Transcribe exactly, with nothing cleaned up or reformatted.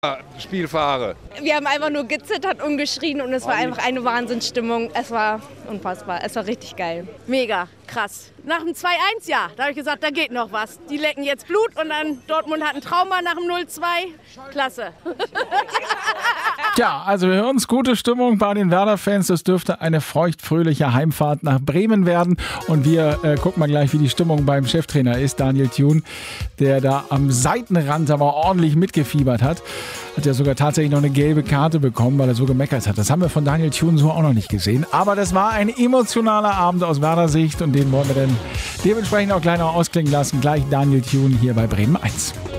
Spiel fahre. Wir haben einfach nur gezittert und geschrien und es war einfach eine Wahnsinnsstimmung. Es war unfassbar, es war richtig geil. Mega, krass. Nach dem zwei eins, ja, da habe ich gesagt, da geht noch was. Die lecken jetzt Blut und dann Dortmund hat ein Trauma nach dem null zwei. Klasse. Tja, also wir hören es, gute Stimmung bei den Werder-Fans. Das dürfte eine feuchtfröhliche Heimfahrt nach Bremen werden. Und wir äh, gucken mal gleich, wie die Stimmung beim Cheftrainer ist, Daniel Thun, der da am Seitenrand aber ordentlich mitgefiebert hat. Hat ja sogar tatsächlich noch eine gelbe Karte bekommen, weil er so gemeckert hat. Das haben wir von Daniel Thun so auch noch nicht gesehen. Aber das war ein emotionaler Abend aus Werder-Sicht und den wollen wir dann dementsprechend auch gleich noch ausklingen lassen. Gleich Daniel Thun hier bei Bremen eins.